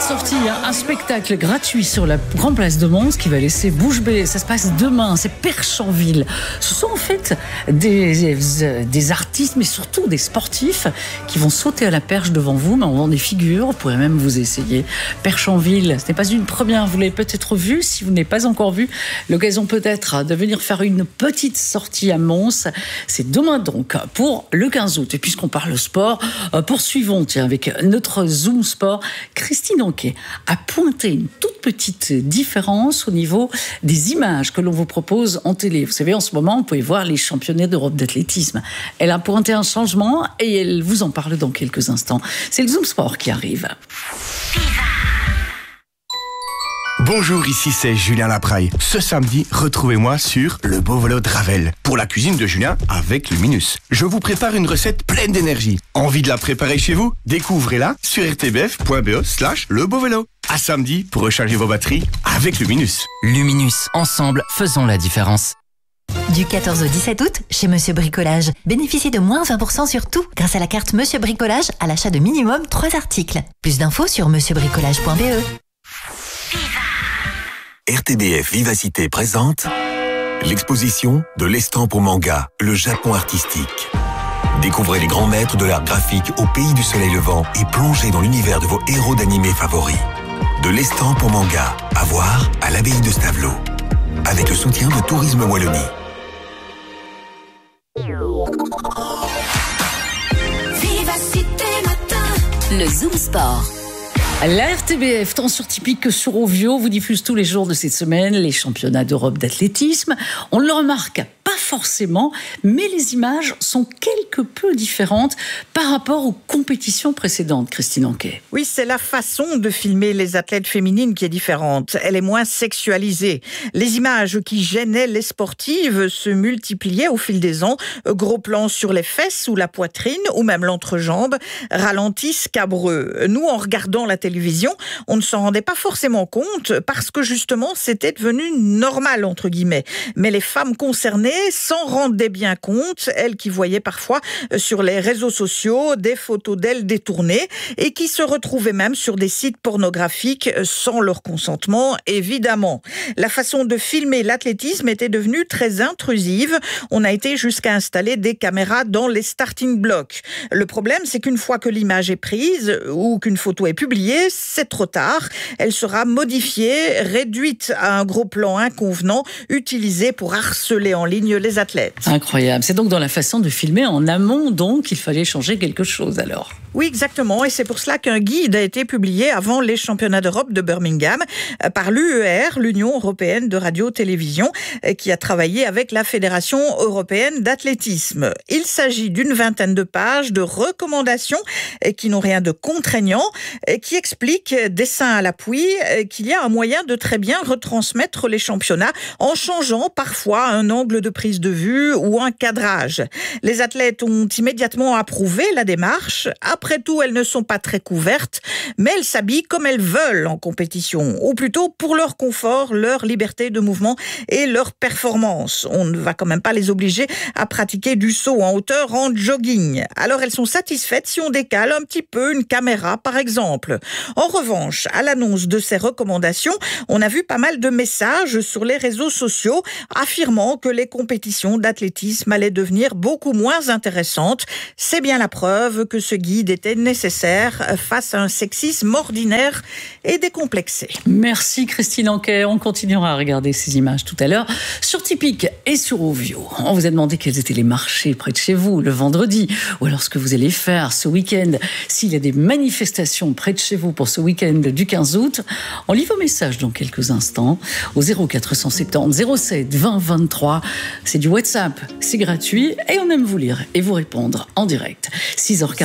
sorti un spectacle gratuit sur la Grande Place de Mons qui va laisser bouche bée. Ça se passe demain, c'est Perchanville. Ce sont en fait des artistes, mais surtout des sportifs qui vont sauter à la perche devant vous, mais en vendant des figures. Vous pourrez même vous essayer. Perchanville, ce n'est pas une première, vous l'avez peut-être vu. Si vous n'avez pas encore vu, l'occasion peut-être de venir faire une petite sortie à Mons. C'est demain donc pour le 15 août. Et puisqu'on parle sport, poursuivons avec notre Zoom Sport. Christine Anquet a pointé une toute petite différence au niveau des images que l'on vous propose en télé. Vous savez, en ce moment, vous pouvez voir les championnats d'Europe d'athlétisme. Elle a pointé un changement et elle vous en parle dans quelques instants. C'est le Zoom Sport qui arrive. Bonjour, ici c'est Julien Lapraille. Ce samedi, retrouvez-moi sur Le Beau Vélo de Ravel pour la cuisine de Julien avec Luminus. Je vous prépare une recette pleine d'énergie. Envie de la préparer chez vous? Découvrez-la sur rtbf.be/lebeauvélo. À samedi pour recharger vos batteries avec Luminus. Luminus, ensemble, faisons la différence. Du 14 au 17 août, chez Monsieur Bricolage, bénéficiez de moins 20% sur tout grâce à la carte Monsieur Bricolage à l'achat de minimum 3 articles. Plus d'infos sur monsieurbricolage.be. RTBF Vivacité présente l'exposition de l'estampe au manga, le Japon artistique. Découvrez les grands maîtres de l'art graphique au pays du soleil levant et plongez dans l'univers de vos héros d'animé favoris. De l'estampe au manga, à voir à l'abbaye de Stavelot. Avec le soutien de Tourisme Wallonie. Vivacité matin. Le Zoom Sport. La RTBF, tant sur Typique que sur Ovio, vous diffuse tous les jours de cette semaine les championnats d'Europe d'athlétisme. On ne le remarque pas forcément, mais les images sont quelque peu différentes par rapport aux compétitions précédentes, Christine Anquet. Oui, c'est la façon de filmer les athlètes féminines qui est différente. Elle est moins sexualisée. Les images qui gênaient les sportives se multipliaient au fil des ans. Gros plans sur les fesses ou la poitrine ou même l'entrejambe, ralentis scabreux. Nous, en regardant la télévision, on ne s'en rendait pas forcément compte parce que justement, c'était devenu normal, entre guillemets. Mais les femmes concernées s'en rendaient bien compte, elles qui voyaient parfois sur les réseaux sociaux des photos d'elles détournées et qui se retrouvaient même sur des sites pornographiques sans leur consentement, évidemment. La façon de filmer l'athlétisme était devenue très intrusive. On a été jusqu'à installer des caméras dans les starting blocks. Le problème, c'est qu'une fois que l'image est prise ou qu'une photo est publiée, c'est trop tard. Elle sera modifiée, réduite à un gros plan inconvenant, utilisé pour harceler en ligne les athlètes. Incroyable. C'est donc dans la façon de filmer en amont, donc, il fallait changer quelque chose alors. Oui, exactement. Et c'est pour cela qu'un guide a été publié avant les championnats d'Europe de Birmingham par l'UER, l'Union européenne de radio-télévision, qui a travaillé avec la Fédération européenne d'athlétisme. Il s'agit d'une vingtaine de pages de recommandations qui n'ont rien de contraignant, qui expliquent, dessin à l'appui, qu'il y a un moyen de très bien retransmettre les championnats en changeant parfois un angle de prise de vue ou un cadrage. Les athlètes ont immédiatement approuvé la démarche. Après tout, elles ne sont pas très couvertes, mais elles s'habillent comme elles veulent en compétition, ou plutôt pour leur confort, leur liberté de mouvement et leur performance. On ne va quand même pas les obliger à pratiquer du saut en hauteur en jogging. Alors elles sont satisfaites si on décale un petit peu une caméra, par exemple. En revanche, à l'annonce de ces recommandations, on a vu pas mal de messages sur les réseaux sociaux affirmant que les compétitions d'athlétisme allaient devenir beaucoup moins intéressantes. C'est bien la preuve que ce guide était nécessaire face à un sexisme ordinaire et décomplexé. Merci Christine Anquet. On continuera à regarder ces images tout à l'heure sur Typique et sur Ovio. On vous a demandé quels étaient les marchés près de chez vous le vendredi, ou alors ce que vous allez faire ce week-end. S'il y a des manifestations près de chez vous pour ce week-end du 15 août, on lit vos messages dans quelques instants au 0470 07 20 23. C'est du WhatsApp, c'est gratuit et on aime vous lire et vous répondre en direct. 6h40.